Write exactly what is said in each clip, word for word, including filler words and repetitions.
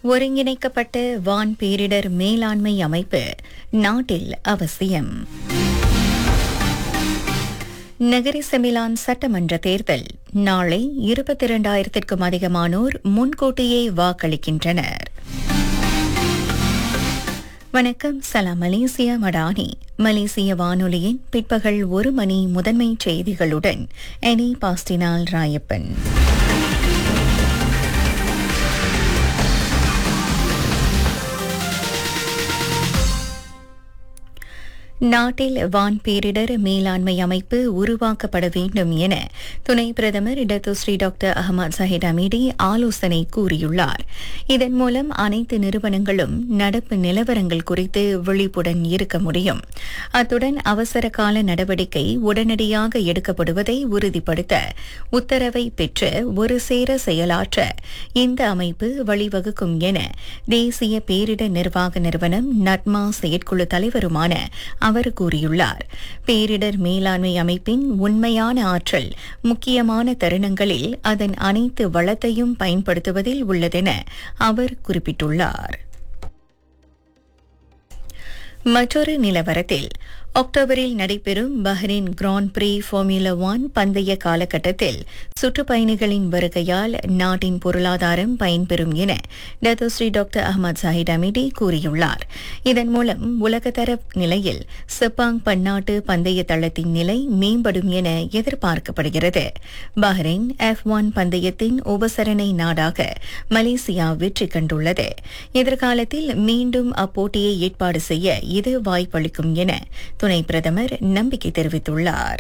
ஒருங்கிணைக்கப்பட்ட வான் பேரிடர் மேலாண்மை அமைப்பு நாட்டில் அவசியம். நகரி செமிலான் சட்டமன்ற தேர்தல் நாளை இருபத்தி இரண்டாயிரத்திற்கும் அதிகமானோர் முன்கூட்டியே வாக்களிக்கின்றனர். வணக்கம், சலாம் மலேசியா மடானி. மலேசிய வானொலியின் பிற்பகல் ஒரு மணி முதன்மை செய்திகளுடன் எனி பாஸ்டினால் ராயப்பன். நாட்டில் வான் பேரிடர் மேலாண்மை அமைப்பு உருவாக்கப்பட வேண்டும் என துணை பிரதமர் டத்தோஸ்ரீ டாக்டர் அஹமத் ஜஹீர் அமீடி ஆலோசனை கூறியுள்ளார். இதன் மூலம் அனைத்து நிறுவனங்களும் நடப்பு நிலவரங்கள் குறித்து விழிப்புடன் இருக்க முடியும். அத்துடன் அவசர கால நடவடிக்கை உடனடியாக எடுக்கப்படுவதை உறுதிப்படுத்த உத்தரவை பெற்று ஒரு சேர செயலாற்ற இந்த அமைப்பு வழிவகுக்கும் என தேசிய பேரிடர் நிர்வாக நிறுவனம் நட்மா செயற்குழு தலைவருமான அவர் கூறியுள்ளார். பேரிடர் மேலாண்மை அமைப்பின் உண்மையான ஆற்றல் முக்கியமான தருணங்களில் அதன் அனைத்து வளத்தையும் பயன்படுத்துவதில் உள்ளதென அவர் குறிப்பிட்டுள்ளார். மற்றொரு நிலவரத்தில் அக்டோபரில் நடைபெறும் Bahrain grand free formula one பந்தய காலகட்டத்தில் சுற்றுப்பயணிகளின் வருகையால் நாட்டின் பொருளாதாரம் பயன்பெறும் என டத்தோஸ்ரீ டாக்டர் அஹமத் ஜஹீர் அமீடி கூறியுள்ளார். இதன் மூலம் உலகத்தர நிலையில் செப்பாங் பன்னாட்டு பந்தய தளத்தின் நிலை மேம்படும் என எதிர்பார்க்கப்படுகிறது. பஹ்ரைன் எஃப் ஒன் பந்தயத்தின் உபசரணை நாடாக மலேசியா வெற்றி கண்டுள்ளது. எதிர்காலத்தில் மீண்டும் அப்போட்டியை ஏற்பாடு செய்ய இது வாய்ப்பளிக்கும் என துணை பிரதமர் நம்பிக்கை தெரிவித்துள்ளார்.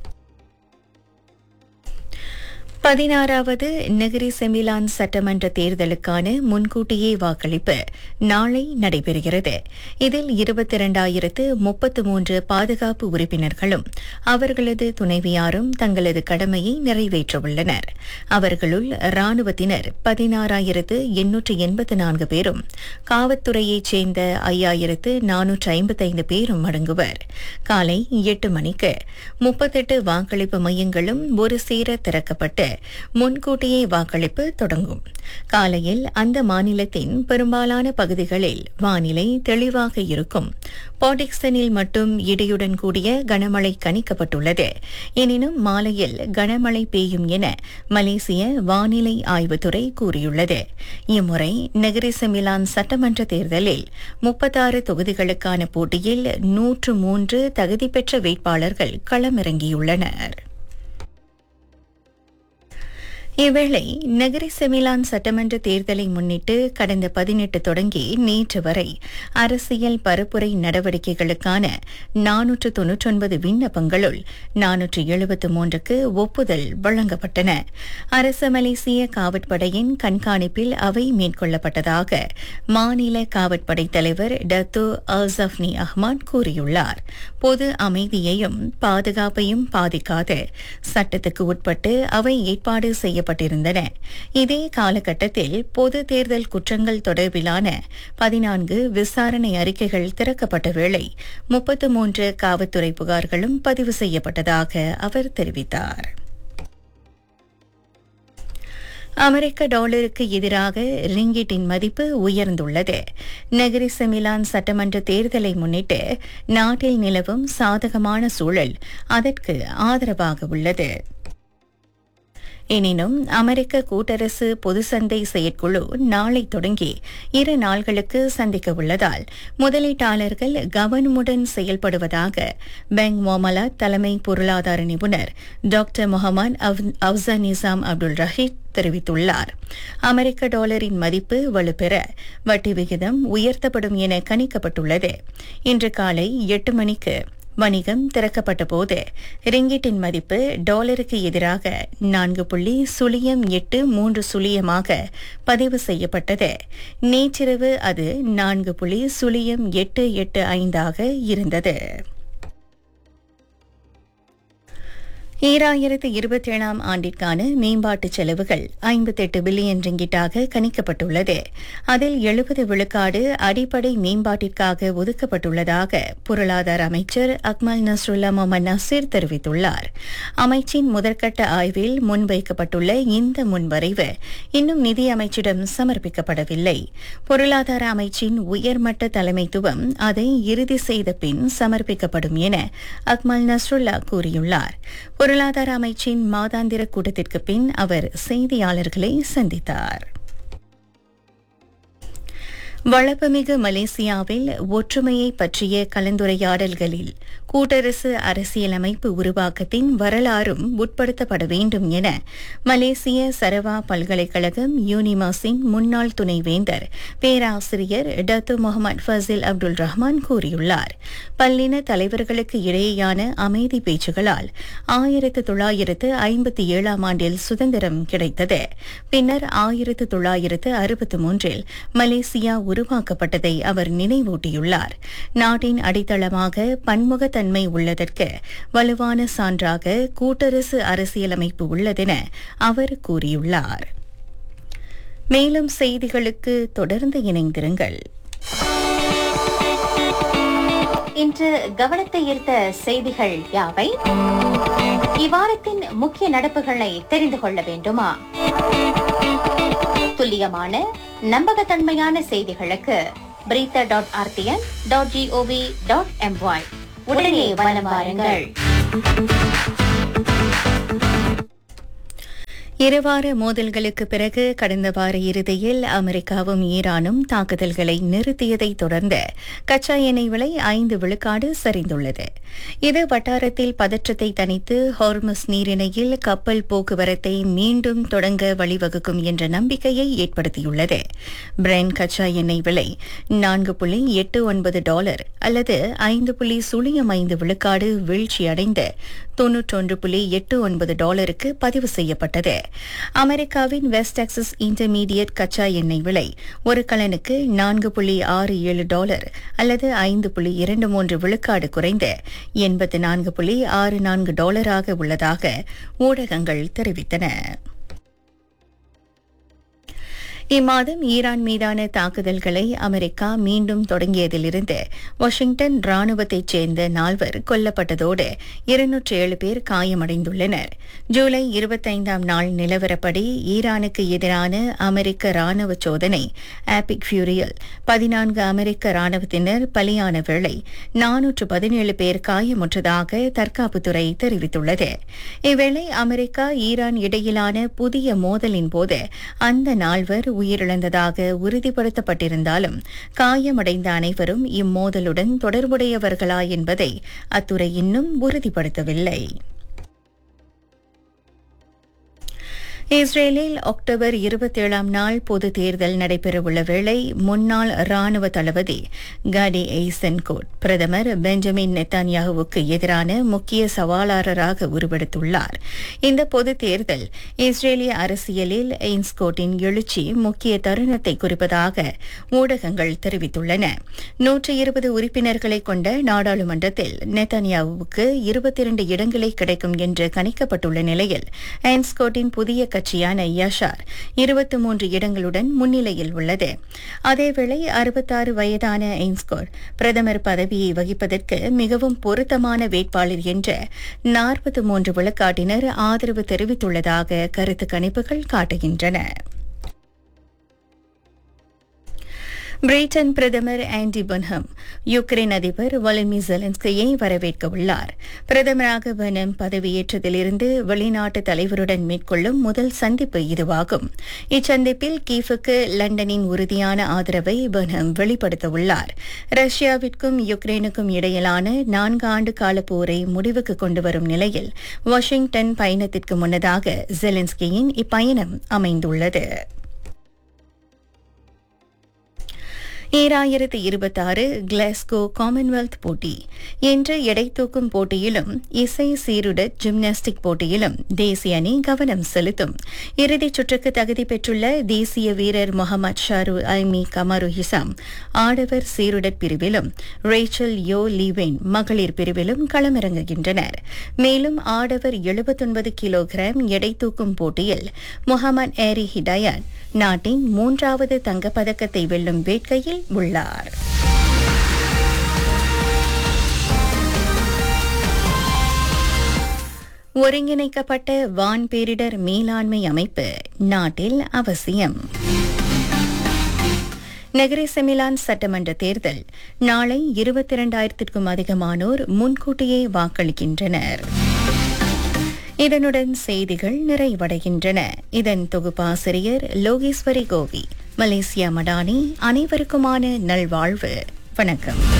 பதினாறாவது நகரி செமிலான் சட்டமன்ற தேர்தலுக்கான முன்கூட்டியே வாக்களிப்பு நாளை நடைபெறுகிறது. இதில் இருபத்தி இரண்டாயிரத்து முப்பத்து மூன்று பாதுகாப்பு உறுப்பினர்களும் அவர்களது துணைவியாரும் தங்களது கடமையை நிறைவேற்றவுள்ளனர். அவர்களுள் ராணுவத்தினர் பதினாறாயிரத்து எண்ணூற்று எண்பத்து நான்கு பேரும் காவல்துறையைச் சேர்ந்த ஐயாயிரத்து நானூற்று ஐம்பத்தைந்து பேரும் அடங்குவர். காலை எட்டு மணிக்கு முப்பத்தெட்டு வாக்களிப்பு மையங்களும் ஒரு சேர திறக்கப்பட்டு முன்கூட்டியே வாக்களிப்பு தொடங்கும். காலையில் அந்த மாநிலத்தின் பெரும்பாலான பகுதிகளில் வானிலை தெளிவாக இருக்கும். பாடிக்சனில் மட்டும் இடியுடன் கூடிய கனமழை கணிக்கப்பட்டுள்ளது. எனினும் மாலையில் கனமழை பெய்யும் என மலேசிய வானிலை ஆய்வுத்துறை கூறியுள்ளது. இம்முறை நகரி செமிலான் சட்டமன்ற தேர்தலில் முப்பத்தாறு தொகுதிகளுக்கான போட்டியில் நூற்று மூன்று தகுதி பெற்ற வேட்பாளர்கள் களமிறங்கியுள்ளனர். இவ்வேளை நகரி செமிலான் சட்டமன்ற தேர்தலை முன்னிட்டு கடந்த பதினெட்டு தொடங்கி நேற்று வரை அரசியல் பரப்புரை நடவடிக்கைகளுக்கான நானூற்று தொன்னூற்றொன்பது விண்ணப்பங்களுள் நானூற்று எழுபத்து மூன்றுக்கு ஒப்புதல் வழங்கப்பட்டன. அரச மலேசிய காவற்படையின் கண்காணிப்பில் அவை மேற்கொள்ளப்பட்டதாக மாநில காவற்படை தலைவர் டத்தோ அல்சப்னி அஹ்மத் கூறியுள்ளார். பொது அமைதியையும் பாதுகாப்பையும் பாதிக்காது சட்டத்துக்கு உட்பட்டு அவை ஏற்பாடு செய்ய பட்டிருந்தன. இதே காலகட்டத்தில் பொது தேர்தல் குற்றங்கள் தொடர்பிலான பதினான்கு விசாரணை அறிக்கைகள் திறக்கப்பட்ட வேளை முப்பத்து மூன்று காவல்துறை புகார்களும் பதிவு செய்யப்பட்டதாக அவர் தெரிவித்தார். அமெரிக்க டாலருக்கு எதிராக ரிங்கிட்டின் மதிப்பு உயர்ந்துள்ளது. நகரி செமிலான் சட்டமன்ற தேர்தலை முன்னிட்டு நாட்டில் நிலவும் சாதகமான சூழல் அதற்கு ஆதரவாக உள்ளது. எனினும் அமெரிக்க கூட்டரசு பொது சந்தை செயற்குழு நாளை தொடங்கி இரு நாள்களுக்கு சந்திக்க உள்ளதால் முதலீட்டாளர்கள் கவனமுடன் செயல்படுவதாக பேங்க் மோமலா தலைமை பொருளாதார நிபுணர் டாக்டர் முகமது அவ்சா நிசாம் அப்துல் ரஹீத் தெரிவித்துள்ளார். அமெரிக்க டாலரின் மதிப்பு வலுப்பெற வட்டி விகிதம் உயர்த்தப்படும் என கணிக்கப்பட்டுள்ளது. இன்று காலை எட்டு மணிக்கு வணிகம் திறக்கப்பட்ட போது ரிங்கிட்டின் மதிப்பு டாலருக்கு எதிராக நான்கு புள்ளி சுழியம் எட்டு மூன்று சுழியமாக பதிவு செய்யப்பட்டது. நேற்றிரவு அது நான்கு புள்ளி சுழியம் எட்டு எட்டு ஐந்தாக இருந்தது. ஈராயிரத்து இருபத்தி ஏழாம் ஆண்டிற்கான மேம்பாட்டு செலவுகள் ஐம்பத்தெட்டு பில்லியன் ரிங்கிட்டாக கணிக்கப்பட்டுள்ளது. அதில் எழுபது விழுக்காடு அடிப்படை மேம்பாட்டிற்காக ஒதுக்கப்பட்டுள்ளதாக பொருளாதார அமைச்சர் அக்மல் நஸ்ருல்லா முகமது நசீர் தெரிவித்துள்ளார். அமைச்சின் முதற்கட்ட ஆய்வில் முன்வைக்கப்பட்டுள்ள இந்த முன்வரைவு இன்னும் நிதி அமைச்சிடம் சமர்ப்பிக்கப்படவில்லை. பொருளாதார அமைச்சின் உயர்மட்ட தலைமைத்துவம் அதை இறுதி செய்த பின் சமர்ப்பிக்கப்படும் என அக்மல் நஸ்ருல்லா கூறியுள்ளார். பொருளாதார அமைச்சின் மாதாந்திர கூட்டத்திற்கு பின் அவர் செய்தியாளர்களை சந்தித்தார். வளப்புமிகு மலேசியாவில் ஒற்றுமையை பற்றிய கலந்துரையாடல்களில் கூட்டரசு அரசியலமைப்பு உருவாக்கத்தின் வரலாறும் உட்படுத்தப்பட வேண்டும் என மலேசிய சரவா பல்கலைக்கழகம் யூனிமாஸின் முன்னாள் துணைவேந்தர் பேராசிரியர் டத்து முகமது ஃபசில் அப்துல் ரஹ்மான் கூறியுள்ளார். பல்லின தலைவர்களுக்கு இடையேயான அமைதி பேச்சுகளால் ஆயிரத்து தொள்ளாயிரத்து ஐம்பத்தி ஏழாம் ஆண்டில் சுதந்திரம் கிடைத்தது. பின்னர் ஆயிரத்து தொள்ளாயிரத்து அறுபத்தி மூன்றில் மலேசியா உருவாக்கப்பட்டதை அவர் நினைவூட்டியுள்ளார். நாட்டின் அடித்தளமாக பன்முகத்தன்மை உள்ளதற்கு வலுவான சான்றாக கூட்டரசு அரசியலமைப்பு உள்ளதென அவர் கூறியுள்ளார். மேலும் செய்திகளுக்கு தொடர்ந்து இணைந்திருங்கள். இன்று கவனத்தை ஈர்த்த செய்திகள் யாவை? இவ்வாரத்தின் முக்கிய நடப்புகளை தெரிந்து கொள்ள வேண்டுமா? துல்லியமான நம்பகத்தன்மையான செய்திகளுக்கு பிரீத்த dot RTN dot gov dot MY உடனே வலம் வாருங்கள். இருவார மோதல்களுக்கு பிறகு கடந்த வார இறுதியில் அமெரிக்காவும் ஈரானும் தாக்குதல்களை நிறுத்தியதை தொடர்ந்து கச்சா எண்ணெய் விலை ஐந்து விழுக்காடு சரிந்துள்ளது. இது வட்டாரத்தில் பதற்றத்தை தணித்து ஹார்மஸ் நீரிணையில் கப்பல் போக்குவரத்தை மீண்டும் தொடங்க வழிவகுக்கும் என்ற நம்பிக்கையை ஏற்படுத்தியுள்ளது. பிரெண்ட் கச்சா எண்ணெய் விலை நான்கு புள்ளி எட்டு ஒன்பது டாலர் அல்லது ஐந்து புள்ளி சுழியம் ஐந்து விழுக்காடு வீழ்ச்சியடைந்து தொன்னூற்றொன்று புள்ளி எட்டு ஒன்பது டாலருக்கு பதிவு செய்யப்பட்டது. அமெரிக்காவின் வெஸ்ட் டெக்சஸ் இன்டர்மீடியட் கச்சா எண்ணெய் விலை ஒரு கலனுக்கு நான்கு புள்ளி ஆறு ஏழு டாலர் அல்லது ஐந்து புள்ளி இரண்டு மூன்று விழுக்காடு குறைந்து எண்பத்து நான்கு புள்ளி ஆறு நான்கு டாலராக உள்ளதாக ஊடகங்கள் தெரிவித்தன. இம்மாதம் ஈரான் மீதான தாக்குதல்களை அமெரிக்கா மீண்டும் தொடங்கியதிலிருந்து வாஷிங்டன் ராணுவத்தைச் சேர்ந்த நால்வர் கொல்லப்பட்டதோடு இருநூற்று ஏழு பேர் காயமடைந்துள்ளனர். ஜூலை இருபத்தைந்தாம் நாள் நிலவரப்படி ஈரானுக்கு எதிரான அமெரிக்க ராணுவ சோதனை ஆபிக் ஃபியூரியில் பதினான்கு அமெரிக்க ராணுவத்தினர் பலியான வேளை நானூற்று பதினேழு பேர் காயமுற்றதாக தற்காப்புத்துறை தெரிவித்துள்ளது. இவ்வேளை அமெரிக்கா ஈரான் இடையிலான புதிய மோதலின் போது அந்த நால்வர் உயிரிழந்ததாக உறுதிப்படுத்தப்பட்டிருந்தாலும் காயமடைந்த அனைவரும் இம்மோதலுடன் தொடர்புடையவர்களா என்பதை அத்துறை இன்னும் உறுதிப்படுத்தவில்லை. இஸ்ரேலில் அக்டோபர் இருபத்தேழாம் நாள் பொது தேர்தல் நடைபெறவுள்ள வேளை முன்னாள் ராணுவ தளபதி காடி எய்சன்கோட் பிரதமர் பெஞ்சமின் நெத்தான்யாகுவுக்கு எதிரான முக்கிய சவாலாளராக உருவெடுத்துள்ளார். இந்த பொது தேர்தல் இஸ்ரேலிய அரசியலில் எய்ன்ஸ்கோட்டின் எழுச்சி முக்கிய தருணத்தை குறிப்பதாக ஊடகங்கள் தெரிவித்துள்ளன. நூற்று இருபது உறுப்பினர்களை கொண்ட நாடாளுமன்றத்தில் நெத்தான்யாகுவுக்கு இருபத்தி இரண்டு இடங்களே கிடைக்கும் என்று கணிக்கப்பட்டுள்ள நிலையில் எய்ன்ஸ்கோட்டின் புதிய கட்சியான யஷார் இருபத்தி மூன்று இடங்களுடன் முன்னிலையில் உள்ளது. அதேவேளை அறுபத்தாறு வயதான எய்ன்ஸ்கோட் பிரதமர் பதவியை வகிப்பதற்கு மிகவும் பொருத்தமான வேட்பாளர் என்ற நாற்பத்தி மூன்று விழுக்காட்டினர் ஆதரவு தெரிவித்துள்ளதாக கருத்து கணிப்புகள் காட்டுகின்றன. பிரிட்டன் பிரதமர் ஆண்டி பன்ஹம் யுக்ரைன் அதிபர் வொலடிமிர் ஜெலன்ஸ்கியை வரவேற்க உள்ளார். பிரதமராக பன்ஹம் பதவியேற்றதிலிருந்து வெளிநாட்டு தலைவருடன் மேற்கொள்ளும் முதல் சந்திப்பு இதுவாகும். இச்சந்திப்பில் கீவுக்கு லண்டனின் உறுதியான ஆதரவை பன்ஹம் வெளிப்படுத்த உள்ளார். ரஷ்யாவிற்கும் யுக்ரைனுக்கும் இடையிலான நான்கு ஆண்டு கால போரை முடிவுக்கு கொண்டுவரும் நிலையில் வாஷிங்டன் பயணத்திற்கு முன்னதாக ஜெலன்ஸ்கியின் இப்பயணம் அமைந்துள்ளது. ஈராயிரத்து இருபத்தாறு கிளாஸ்கோ காமன்வெல்த் போட்டி இன்று எடை தூக்கும் போட்டியிலும் இசை சீருடட் ஜிம்னாஸ்டிக் போட்டியிலும் தேசிய அணி கவனம் செலுத்தும். இறுதிச் சுற்றுக்கு தகுதி பெற்றுள்ள தேசிய வீரர் முகமது ஷாரு ஐமி கமரு ஹிசாம் ஆடவர் சீருடட் பிரிவிலும் ரேச்சல் யோ லீவென் மகளிர் பிரிவிலும் களமிறங்குகின்றனர். மேலும் ஆடவர் எழுபத்தொன்பது கிலோகிராம் எடை தூக்கும் போட்டியில் முகமது ஏரி ஹிடாயத் நாட்டின் மூன்றாவது தங்கப்பதக்கத்தை வெல்லும் வேட்கையில் உள்ளார். ஒருங்கிணைக்கப்பட்ட வான் பேரிடர் மேலாண்மை அமைப்பு நாட்டில் அவசியம். நகரி செமிலான் சட்டமன்ற தேர்தல் நாளை இருபத்தி இரண்டாயிரத்திற்கும் அதிகமானோர் முன்கூட்டியே வாக்களிக்கின்றனர். இதனுடன் செய்திகள் நிறைவடைகின்றன. இதன் தொகுப்பாசிரியர் லோகேஸ்வரி கோவி. மலேசியா மடானி. அனைவருக்குமான நல்வாழ்வு. வணக்கம்.